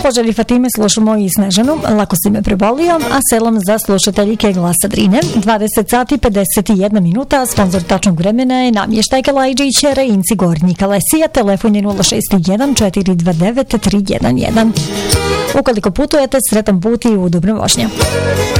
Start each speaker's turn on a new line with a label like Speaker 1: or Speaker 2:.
Speaker 1: poželji Fatime slušamo i Snežanu, lako si me prebolio, a selam za slušateljike Glasa Drine. 20 sati 51 minuta, sponsor tačnog vremena je namještajka Lajđić, Reinci Gornji Kalesija, telefon je 061 429 311. Ukoliko putujete, sretan put i udobne vožnje.